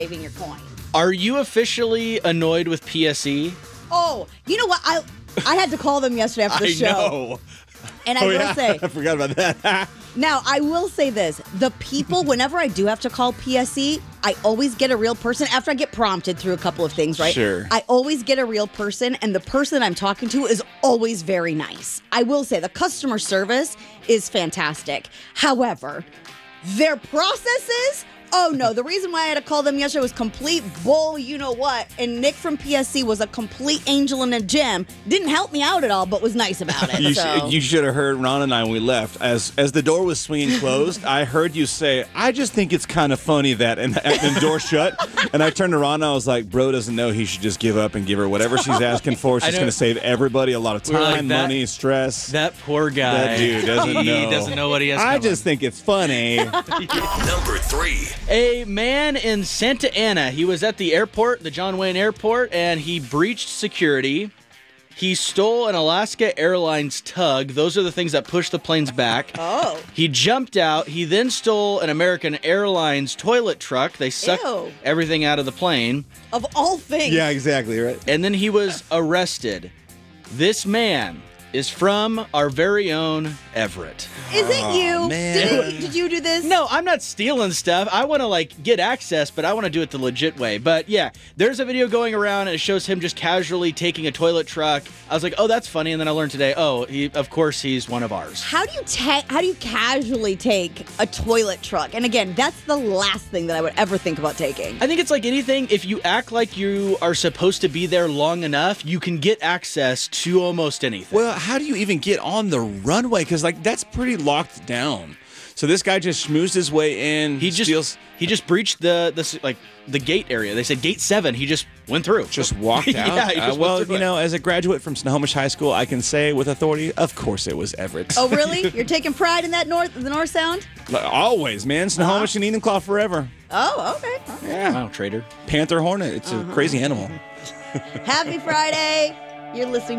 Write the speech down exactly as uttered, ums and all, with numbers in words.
saving your coin. Are you officially annoyed with P S E? Oh, you know what? I I had to call them yesterday after the I show. know. And I oh, will yeah. say, I forgot about that. now, I will say this. The people, whenever I do have to call P S E, I always get a real person after I get prompted through a couple of things, right? Sure. I always get a real person, and the person I'm talking to is always very nice. I will say the customer service is fantastic. However, their processes... Oh, no. The reason why I had to call them yesterday was complete bull, you know what. And Nick from P S C was a complete angel in a gym. Didn't help me out at all, but was nice about it. You, so. sh- you should have heard Ron and I when we left. As as the door was swinging closed, I heard you say, I just think it's kind of funny that, and, and the door shut. And I turned to Ron and I was like, bro doesn't know he should just give up and give her whatever she's asking for. She's going to save everybody a lot of We were time, like, that- money, stress. That poor guy. That dude doesn't he know. doesn't know what he has I coming. just think it's funny. Number three. A man in Santa Ana, he was at the airport, the John Wayne Airport, and he breached security. He stole an Alaska Airlines tug. Those are the things that push the planes back. Oh. He jumped out. He then stole an American Airlines toilet truck. They sucked Ew. everything out of the plane. Of all things. Yeah, exactly, right? And then he was arrested. This man is from our very own Everett. Is it you? man. Did, it, did you do this? No, I'm not stealing stuff. I want to like get access, but I want to do it the legit way. But yeah, there's a video going around and it shows him just casually taking a toilet truck. I was like, oh, that's funny. And then I learned today, oh, he, of course he's one of ours. How do you ta- how do you casually take a toilet truck? And again, that's the last thing that I would ever think about taking. I think it's like anything. If you act like you are supposed to be there long enough, you can get access to almost anything. Well, how do you even get on the runway? Because, like, that's pretty locked down. So this guy just schmoozed his way in. he just steals, he just breached the the like the gate area. They said gate seven. He just went through. just walked out. Yeah, he just Uh, went well, through you it. know, as a graduate from Snohomish High School, I can say with authority, of course it was Everett. Oh, really? You're taking pride in that north, the North Sound? Always, man. Snohomish and Enumclaw forever. Oh, okay. All right. Yeah. Wow, traitor. Panther Hornet. It's a crazy animal. Happy Friday. You're listening